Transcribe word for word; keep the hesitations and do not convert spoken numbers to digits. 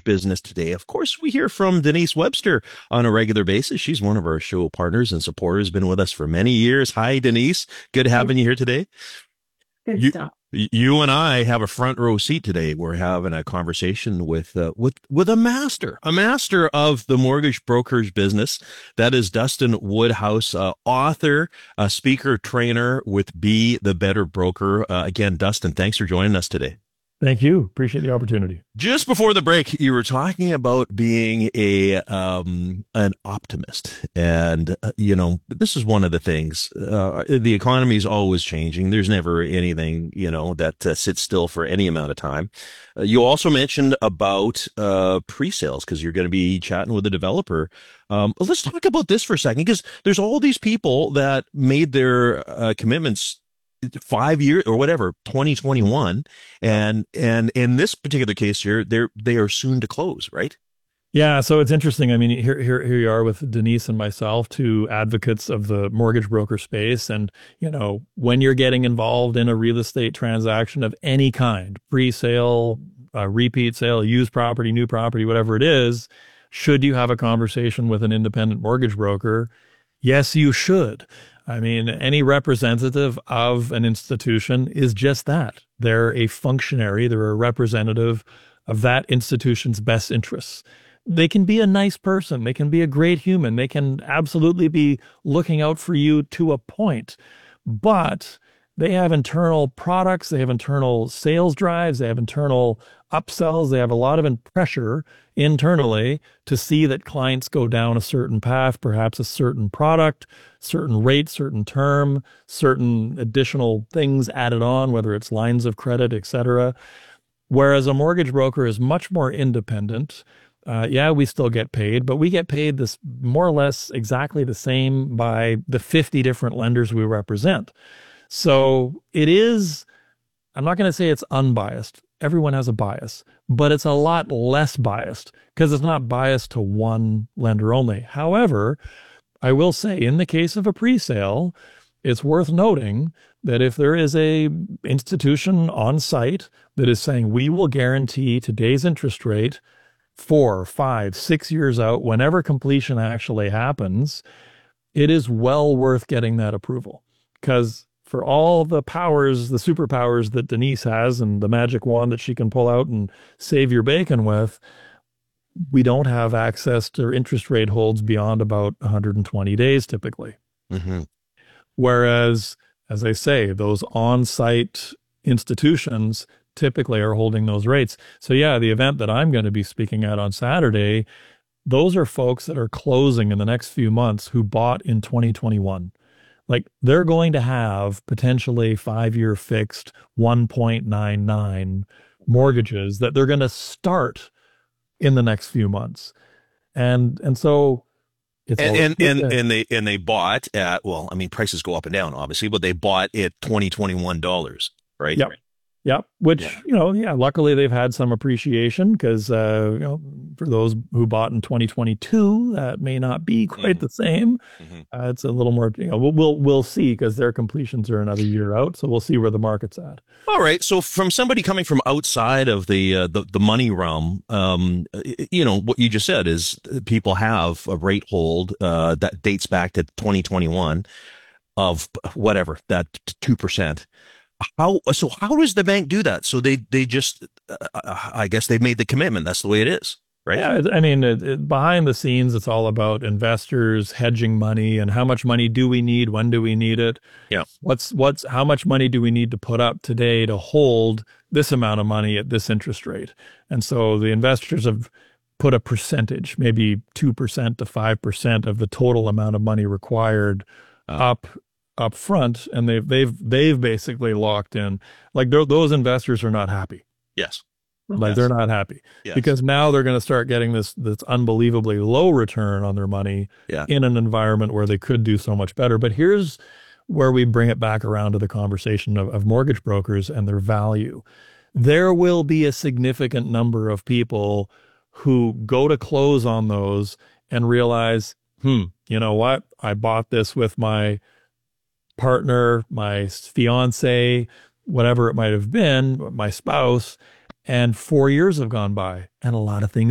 mortgage business today. Of course, we hear from Denise Webster on a regular basis. She's one of our show partners and supporters, been with us for many years. Hi, Denise. Good having you here today. Good You, stuff. you and I have a front row seat today. We're having a conversation with uh, with with a master, a master of the mortgage brokerage business. That is Dustin Woodhouse, uh, author, uh, speaker, trainer with Be the Better Broker. Uh, again, Dustin, thanks for joining us today. Thank you. Appreciate the opportunity. Just before the break, you were talking about being a um, an optimist, and uh, you know this is one of the things. Uh, the economy is always changing. There's never anything you know that uh, sits still for any amount of time. Uh, you also mentioned about uh, pre-sales because you're going to be chatting with a developer. Um, let's talk about this for a second because there's all these people that made their uh, commitments five years or whatever, twenty twenty-one. And, and in this particular case here, they're, they are soon to close, right? Yeah. So it's interesting. I mean, here, here, here you are with Denise and myself, two advocates of the mortgage broker space. And, you know, when you're getting involved in a real estate transaction of any kind, pre-sale, uh, repeat sale, used property, new property, whatever it is, should you have a conversation with an independent mortgage broker? Yes, you should. I mean, any representative of an institution is just that. They're a functionary. They're a representative of that institution's best interests. They can be a nice person. They can be a great human. They can absolutely be looking out for you to a point. But they have internal products. They have internal sales drives. They have internal upsells. They have a lot of pressure internally to see that clients go down a certain path, perhaps a certain product, certain rate, certain term, certain additional things added on, whether it's lines of credit, et cetera. Whereas a mortgage broker is much more independent. Uh, yeah, we still get paid, but we get paid this more or less exactly the same by the fifty different lenders we represent. So it is, I'm not going to say it's unbiased. Everyone has a bias, but it's a lot less biased because it's not biased to one lender only. However, I will say in the case of a pre-sale, it's worth noting that if there is a institution on site that is saying we will guarantee today's interest rate four, five, six years out, whenever completion actually happens, it is well worth getting that approval. Because for all the powers, the superpowers that Denise has and the magic wand that she can pull out and save your bacon with, we don't have access to interest rate holds beyond about one hundred twenty days typically. Mm-hmm. Whereas, as I say, those on-site institutions typically are holding those rates. So yeah, the event that I'm going to be speaking at on Saturday, those are folks that are closing in the next few months who bought in twenty twenty-one. Like they're going to have potentially five-year fixed one point nine nine mortgages that they're going to start in the next few months. And and so it's and and, and, yeah. and they and they bought at, well, I mean, prices go up and down, obviously, but they bought at twenty twenty-one dollars, right? Yep. Yep. Which, Yeah. you know, yeah, luckily they've had some appreciation because, uh, you know, for those who bought in twenty twenty-two, that may not be quite Mm-hmm. the same. Mm-hmm. Uh, it's a little more, you know, we'll, we'll, we'll see because their completions are another year out. So we'll see where the market's at. All right. So from somebody coming from outside of the uh, the, the money realm, um, you know, what you just said is people have a rate hold uh, that dates back to twenty twenty-one of whatever, that two percent. How so? How does the bank do that? So they they just, uh, I guess they've made the commitment. That's the way it is, right? Yeah, it- I mean, it, it, behind the scenes, it's all about investors hedging money and how much money do we need? When do we need it? Yeah. What's what's how much money do we need to put up today to hold this amount of money at this interest rate? And so the investors have put a percentage, maybe two percent to five percent of the total amount of money required Uh. up up front, and they've they've they've basically locked in. Like they're- those investors are not happy. Yes. Like Yes. they're not happy Yes. because now they're going to start getting this this unbelievably low return on their money Yeah. in an environment where they could do so much better. But here's where we bring it back around to the conversation of, of mortgage brokers and their value. There will be a significant number of people who go to close on those and realize, hmm, you know what? I bought this with my partner, my fiance, whatever it might have been, my spouse, and four years have gone by and a lot of things